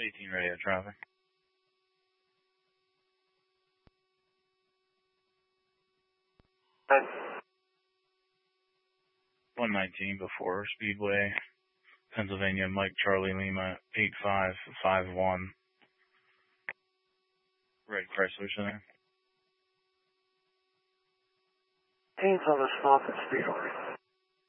18 radio traffic. 119 before Speedway, Pennsylvania, Mike Charlie Lima, 8551. Red Chrysler Center. Teams on the stop at Speedway.